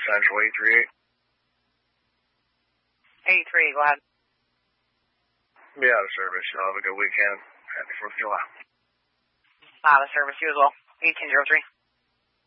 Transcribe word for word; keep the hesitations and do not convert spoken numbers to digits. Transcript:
Central eight three eight. eight three, go ahead. Be out of service. You'll have a good weekend. Happy fourth of July. Out of service, you as well. eighteen zero three.